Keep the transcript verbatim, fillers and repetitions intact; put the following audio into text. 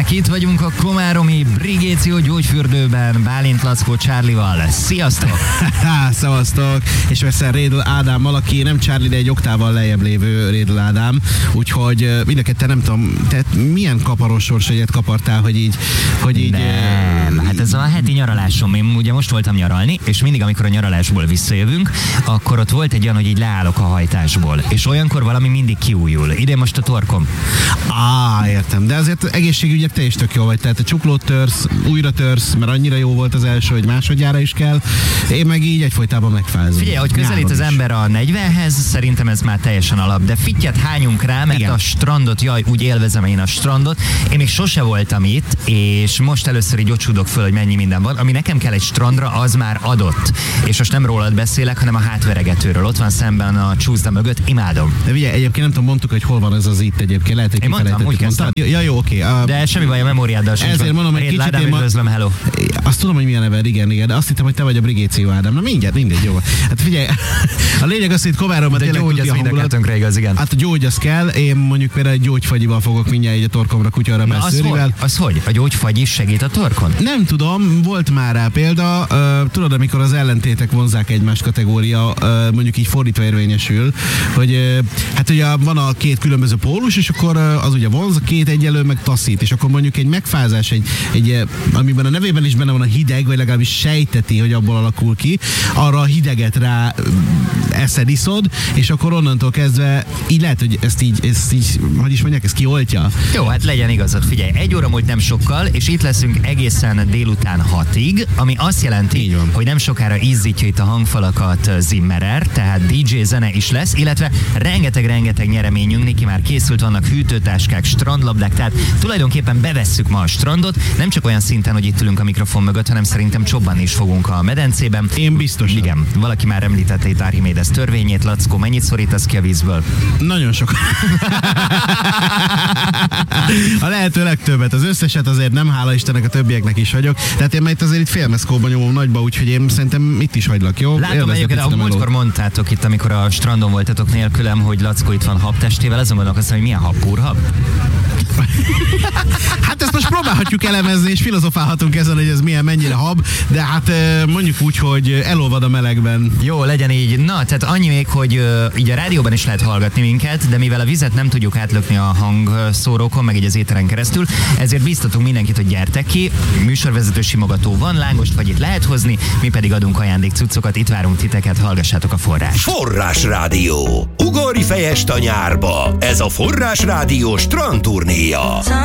kollégák, itt vagyunk a komáromi Brigéció gyógyfürdőben Bálint Lackó Charlie-val. Sziasztok! Szevasztok! És persze Rédl Ádámmal, aki nem Charlie, de egy oktával lejjebb lévő Rédl Ádám. Úgyhogy mind a ketten nem tudom, te milyen kaparos sorsegyet kapartál, hogy így... Hogy így nem, hát ez a heti nyaralásom. Én ugye most voltam nyaralni, és mindig, amikor a nyaralásból visszajövünk, akkor ott volt egy olyan, hogy így leállok a hajtásból. És olyankor valami mindig kiújul. Idén most a torkom. Á, értem. De azért egészségügyek te is tök jó vagy. Tehát a csuklót törsz, újra törsz, mert annyira jó volt az első, hogy másodjára is kell. Én meg így egyfolytában megfázom. Figyelj, hogy közelít az ember a negyvenhez, szerintem ez már teljesen alap. De fittyet hányunk rá, mert igen. A strandot, jaj, úgy élvezem én a strandot. Én még sose voltam itt, és most először így ocsúdok föl, hogy mennyi minden van. Ami nekem kell egy strandra, az már adott. És most nem rólad beszélek, hanem a hátveregetőről. Ott van szemben a csúszda mögött, imádom. De ugye egyébként nem tudom, mondtuk, hogy hol van ez az itt egyébként. Lehet, hogy én mondtam, úgy kezdtem. Ja, jó, oké. Okay. Uh, de semmi baj, a memóriáddal sincs. Ezért mondom, hogy kicsit Ádám, én ma... üdvözlöm, hello. Azt tudom, hogy milyen neved, igen, igen, de azt hittem, hogy te vagy a Brigéció Ádám. Na mindjárt, mindegy, jó. Hát figyelj, a lényeg az, hogy itt Komáromban tényleg gyógy, az mind a kettőnkre igaz, igen. Hát a gyógy az kell, én mondjuk például egy gyógyfagyival fogok mindjárt így a torkomra kutyára beszőrivel. Az, az hogy? A gyógyfagy is segít a torkon? Nem tudom, volt már rá példa. Uh, tudod, amikor az ellentétek vonzák egymás kategória, uh, mondjuk így fordítva érvényesül, hogy uh, hát ugye van a két különböző pólus, és akkor uh, az ugye vonz, a két egyelő meg taszít, és akkor mondjuk egy megfázás, egy, egy, amiben a nevében is benne van a hideg, vagy legalábbis sejteti, hogy abból alakul ki, arra a hideget rá eszed, iszod, és akkor onnantól kezdve így lehet, hogy ezt így, ezt így, hogy is mondják, ezt kioltja. Jó, hát legyen igazad, figyelj, egy óra múlt nem sokkal, és itt leszünk egészen délután hatig, ami azt jelenti, hogy nem sokára izzítja itt a hangfalakat Zimmerer, tehát dé dzsé zene is lesz, illetve rengeteg-rengeteg nyereményünk, Niki már készült, vannak hűtőtáskák, strandlabdák, tehát tulajdonképpen bevesszük ma a strandot, nem csak olyan szinten, hogy itt ülünk a mikrofon mögött, hanem szerintem csobban is fogunk a medencében. Én biztos. Igen, valaki már említette itt Archimedes törvényét. Lackó, mennyit szorítasz ki a vízből? Nagyon sok. A lehető legtöbbet, az összeset azért nem, hála Istennek, a többieknek is hagyok. Tehát én már itt azért itt félmeszkóban nyomom nagyba, úgyhogy én szerintem itt is hagylak, jó? Látom egyébként, ahogy múltkor mondtátok itt, amikor a strandon voltatok nélkülem, hogy Lackó itt van habtestével, azon gondolkoztam, hogy milyen habpúrhab? Hát ezt most próbálhatjuk elemezni, és filozofálhatunk ezen, hogy ez milyen, mennyire hab, de hát mondjuk úgy, hogy elolvad a melegben. Jó, legyen így. Na, tehát annyi még, hogy uh, így a rádióban is lehet hallgatni minket, de mivel a vizet nem tudjuk átlökni a hangszórókon, meg így az éteren keresztül, ezért biztatunk mindenkit, hogy gyertek ki. Műsorvezető simogató van, lángost vagy itt lehet hozni, mi pedig adunk ajándékcuccokat, itt várunk titeket, hallgassátok a Forrás. Forrás Rádió. Ugorj fejest a nyárba. Ez a Forrás Rádió strandturnéja.